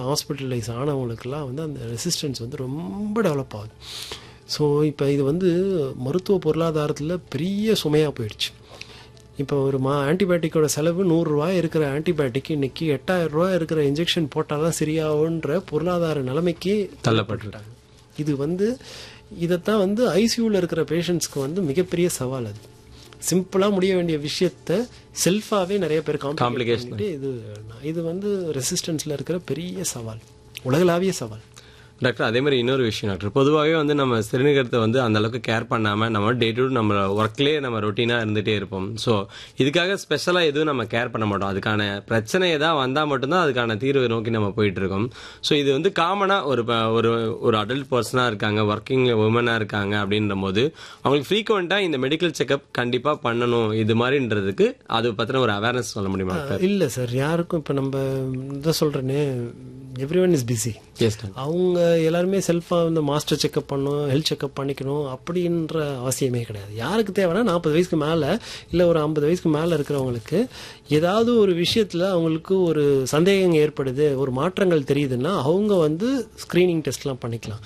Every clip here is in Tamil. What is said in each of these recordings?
ஹாஸ்பிட்டலைஸ் ஆனவங்களுக்கெல்லாம் வந்து அந்த ரெசிஸ்டன்ஸ் வந்து ரொம்ப டெவலப் ஆகுது. ஸோ இப்போ இது வந்து மருத்துவ பொருளாதாரத்தில் பெரிய சுமையாக போயிடுச்சு. இப்போ ஒரு ஆன்டிபயோட்டிக்கோட செலவு 100 ரூபாய் இருக்கிற ஆன்டிபயோட்டிக் இன்னைக்கு 8000 ரூபாய் இருக்கிற இன்ஜெக்ஷன் போட்டால் தான் சரியாகுன்ற பொருளாதார நிலைமைக்கு தள்ளப்பட்டுட்டாங்க. இது வந்து இதைத்தான் வந்து ஐசியூவில் இருக்கிற பேஷண்ட்ஸ்க்கு வந்து மிகப்பெரிய சவால். அது சிம்பிளாக முடிய வேண்டிய விஷயத்த செல்ஃபாகவே நிறைய பேர் காம்ப்ளிகேஷன். இது வந்து ரெசிஸ்டன்ஸில் இருக்கிற பெரிய சவால், உலகளாவிய சவால். டாக்டர், அதே மாதிரி இன்னொரு விஷயம் டாக்டர், பொதுவாகவே வந்து நம்ம சிறுநீரகத்தை வந்து அந்த அளவுக்கு கேர் பண்ணாமல் நம்ம டே டு நம்ம ஒர்க்லேயே நம்ம ரொட்டீனாக இருந்துகிட்டே இருப்போம். ஸோ இதுக்காக ஸ்பெஷலாக எதுவும் நம்ம கேர் பண்ண மாட்டோம். அதுக்கான பிரச்சனை ஏதாவது வந்தால் மட்டும்தான் அதுக்கான தீர்வை நோக்கி நம்ம போயிட்டு இருக்கோம். ஸோ இது வந்து காமனாக ஒரு அடல்ட் பர்சனாக இருக்காங்க, ஒர்க்கிங் உமனாக இருக்காங்க அப்படின்ற போது அவங்களுக்கு ஃப்ரீக்வெண்ட்டாக இந்த மெடிக்கல் செக்அப் கண்டிப்பாக பண்ணணும் இது மாதிரின்றதுக்கு அது பற்றின ஒரு அவேர்னஸ் சொல்ல முடியுமா டாக்டர்? இல்லை சார், யாருக்கும் இப்போ நம்ம இதை சொல்கிறேன்னே எவ்ரிவன் இஸ் பிஸி. அவங்க எல்லாருமே செல்ஃபாக இந்த மாஸ்டர் செக்அப் பண்ணணும், ஹெல்த் செக்அப் பண்ணிக்கணும் அப்படின்ற அவசியமே கிடையாது. யாருக்கு தேவைன்னா 40 வயசுக்கு மேலே இல்லை ஒரு 50 வயசுக்கு மேலே இருக்கிறவங்களுக்கு ஏதாவது ஒரு விஷயத்தில் அவங்களுக்கு ஒரு சந்தேகம் ஏற்படுது, ஒரு மாற்றங்கள் தெரியுதுன்னா அவங்க வந்து ஸ்க்ரீனிங் டெஸ்ட்லாம் பண்ணிக்கலாம்.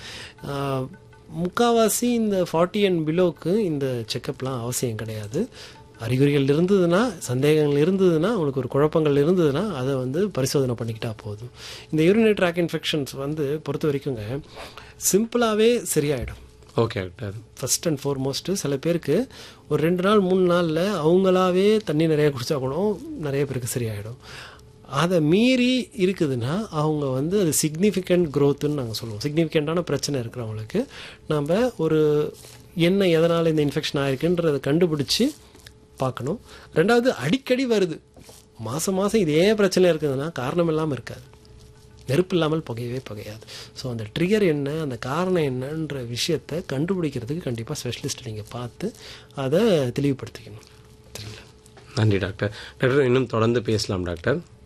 முக்கால்வாசி இந்த 40 அண்ட் பிலோவுக்கு இந்த செக்கப்லாம் அவசியம் கிடையாது. அறிகுறிகள் இருந்ததுன்னா, சந்தேகங்கள் இருந்ததுன்னா, அவங்களுக்கு ஒரு குழப்பங்கள் இருந்ததுன்னா அதை வந்து பரிசோதனை பண்ணிக்கிட்டா போதும். இந்த யூரினரி ட்ராக் இன்ஃபெக்ஷன்ஸ் வந்து பொறுத்த வரைக்குங்க சிம்பிளாகவே சரியாயிடும். Okay doctor. First and foremost சில பேருக்கு ஒரு 2 நாள் 3 நாளில் அவங்களாவே தண்ணி நிறைய குடிச்சா கூட நிறைய பேருக்கு சரியாயிடும். அதை மீறி இருக்குதுன்னா அவங்க வந்து அது சிக்னிஃபிகண்ட் க்ரோத்துன்னு நாங்கள் சொல்லுவோம். சிக்னிஃபிகண்ட்டான பிரச்சனை இருக்கிறவங்களுக்கு நம்ம ஒரு என்ன எதனால் இந்த இன்ஃபெக்ஷன் ஆயிருக்குன்றதை கண்டுபிடிச்சி பார்க்கணும். ரெண்டாவது, அடிக்கடி வருது, மாதம் மாதம் இதே பிரச்சனை இருக்குதுன்னா காரணம் இல்லாமல் இருக்காது, நெருப்பு இல்லாமல் புகையவே புகையாது. ஸோ அந்த ட்ரிகர் என்ன, அந்த காரணம் என்னன்ற விஷயத்தை கண்டுபிடிக்கிறதுக்கு கண்டிப்பாக ஸ்பெஷலிஸ்ட் நீங்கள் பார்த்து அதை தெளிவுபடுத்திக்கணும். நன்றி டாக்டர். டாக்டர், இன்னும் தொடர்ந்து பேசலாம் டாக்டர்.